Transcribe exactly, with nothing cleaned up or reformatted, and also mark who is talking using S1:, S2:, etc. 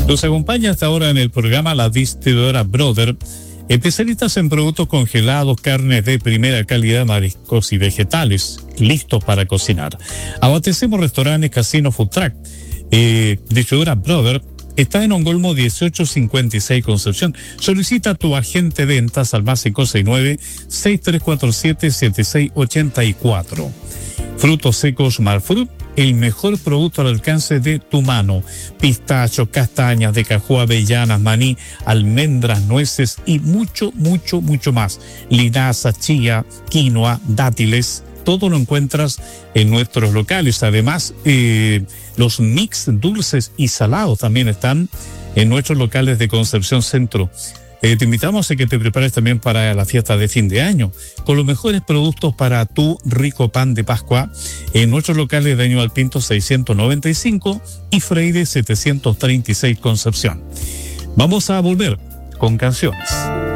S1: Nos acompaña hasta ahora en el programa la distribuidora Brother, especialistas en productos congelados, carnes de primera calidad, mariscos y vegetales, listos para cocinar. Abastecemos restaurantes, casinos, food truck. Eh, distribuidora Brother está en Ongolmo dieciocho cincuenta y seis Concepción. Solicita a tu agente de ventas al más cinco seis nueve, seis tres cuatro siete, siete seis ocho cuatro. Frutos secos Marfruit, el mejor producto al alcance de tu mano. Pistachos, castañas de cajua, avellanas, maní, almendras, nueces y mucho, mucho, mucho más. Linaza, chía, quinoa, dátiles. Todo lo encuentras en nuestros locales. Además, eh, los mix dulces y salados también están en nuestros locales de Concepción Centro. Eh, te invitamos a que te prepares también para la fiesta de fin de año, con los mejores productos para tu rico pan de Pascua, en nuestros locales de Año al Pinto seiscientos noventa y cinco y Freire setecientos treinta y seis Concepción. Vamos a volver con canciones.